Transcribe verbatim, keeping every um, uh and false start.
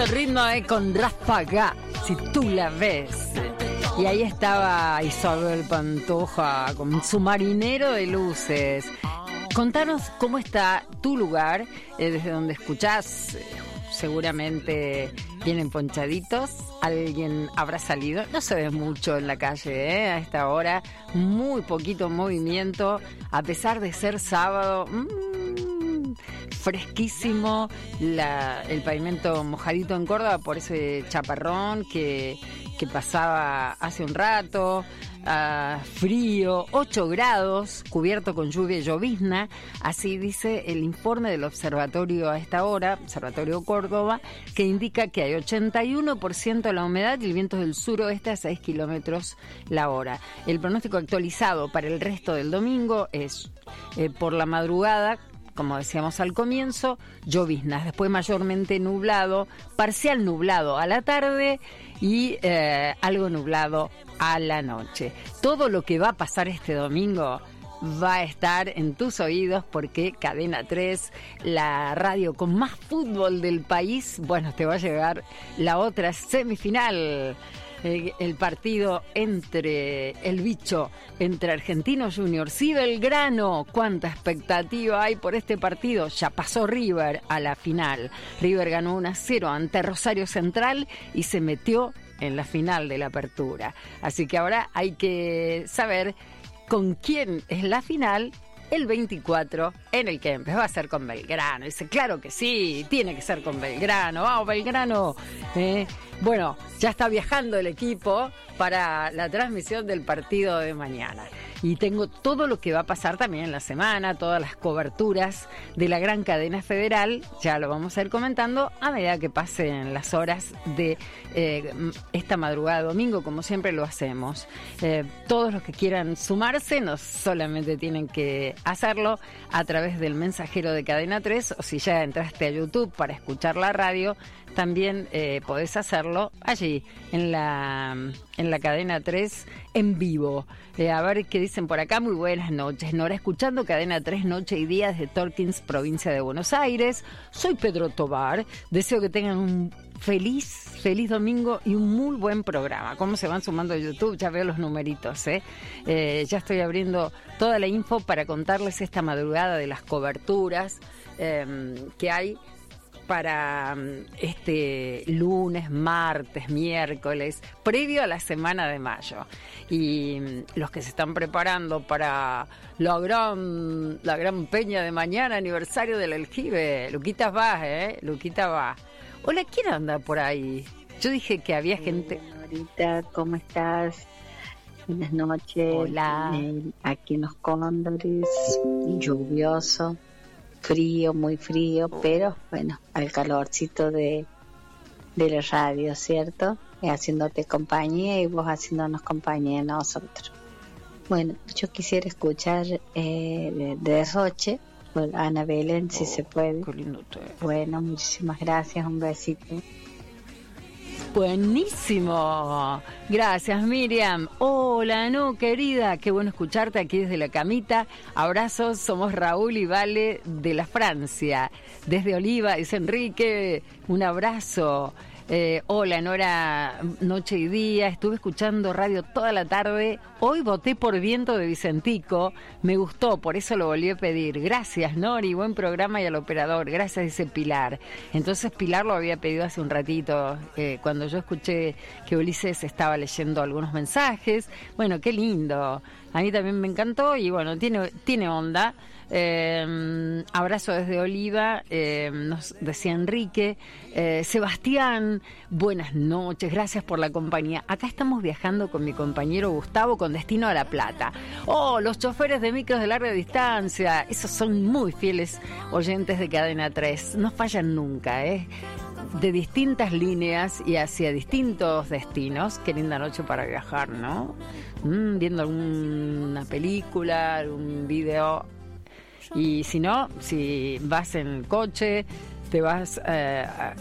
ritmo de con Ráfaga, si tú la ves. Y ahí estaba Isabel Pantoja con su marinero de luces. Contanos cómo está tu lugar, eh, desde donde escuchás. Seguramente vienen ponchaditos, alguien habrá salido, no se ve mucho en la calle, ¿eh? A esta hora, muy poquito movimiento, a pesar de ser sábado, mmm, fresquísimo, la, el pavimento mojadito en Córdoba por ese chaparrón que, que pasaba hace un rato. Uh, frío, ocho grados, cubierto con lluvia y llovizna, así dice el informe del observatorio a esta hora, Observatorio Córdoba, que indica que hay ochenta y uno por ciento de la humedad y el viento del suroeste a seis kilómetros la hora. El pronóstico actualizado para el resto del domingo es eh, por la madrugada, como decíamos al comienzo, lloviznas, después mayormente nublado, parcial nublado a la tarde y eh, algo nublado a la noche. Todo lo que va a pasar este domingo va a estar en tus oídos porque Cadena tres, la radio con más fútbol del país, bueno, te va a llegar la otra semifinal. El, el partido entre el bicho, entre Argentinos Juniors y Belgrano. Cuánta expectativa hay por este partido. Ya pasó River a la final. River ganó uno a cero ante Rosario Central y se metió en la final de la apertura. Así que ahora hay que saber con quién es la final el veinticuatro en el Kempes. Va a ser con Belgrano. Dice, claro que sí, tiene que ser con Belgrano. Vamos, Belgrano. Eh, bueno, ya está viajando el equipo para la transmisión del partido de mañana. Y tengo todo lo que va a pasar también en la semana, todas las coberturas de la gran cadena federal, ya lo vamos a ir comentando a medida que pasen las horas de eh, esta madrugada domingo, como siempre lo hacemos. Eh, todos los que quieran sumarse, no solamente tienen que hacerlo a través del mensajero de Cadena tres, o si ya entraste a YouTube para escuchar la radio, también eh, podés hacerlo allí, en la, en la Cadena tres, en vivo. Eh, a ver qué dicen por acá. Muy buenas noches, Nora, escuchando Cadena tres Noche y Día desde Torkins, provincia de Buenos Aires. Soy Pedro Tobar, deseo que tengan un feliz, feliz domingo y un muy buen programa. ¿Cómo se van sumando a YouTube? Ya veo los numeritos, ¿eh? Eh, ya estoy abriendo toda la info para contarles esta madrugada de las coberturas eh, que hay para este lunes, martes, miércoles, previo a la semana de mayo. Y los que se están preparando para la gran, la gran peña de mañana, aniversario del Aljibe. Luquita va, ¿eh? Luquita va. Hola, ¿quién anda por ahí? Yo dije que había gente... Ahorita, ¿cómo estás? Buenas noches. Hola. Eh, aquí en los Cóndores, lluvioso. Frío, muy frío, pero bueno, al calorcito de, de la radio, ¿cierto? Eh, haciéndote compañía y vos haciéndonos compañía a nosotros. Bueno, yo quisiera escuchar eh, de, de Roche, por Ana Belén, oh, si se puede. Qué lindo te... Bueno, muchísimas gracias, un besito. Buenísimo, gracias Miriam. Hola, no querida, qué bueno escucharte aquí desde la camita. Abrazos, somos Raúl y Vale de la Francia. Desde Oliva, dice Enrique, un abrazo. Eh, hola Nora, noche y día, estuve escuchando radio toda la tarde, hoy voté por Viento de Vicentico, me gustó, por eso lo volví a pedir. Gracias Nori, buen programa y al operador, gracias, dice Pilar. Entonces Pilar lo había pedido hace un ratito, eh, cuando yo escuché que Ulises estaba leyendo algunos mensajes. Bueno, qué lindo, a mí también me encantó y bueno, tiene, tiene onda. Eh, abrazo desde Oliva, eh, nos decía Enrique. eh, Sebastián, buenas noches, gracias por la compañía. Acá estamos viajando con mi compañero Gustavo con destino a La Plata. Oh, los choferes de micros de larga distancia, esos son muy fieles oyentes de Cadena tres, no fallan nunca, ¿eh? De distintas líneas y hacia distintos destinos. Qué linda noche para viajar, ¿no? Mm, viendo alguna película, algún video. Y si no, si vas en coche, te vas eh,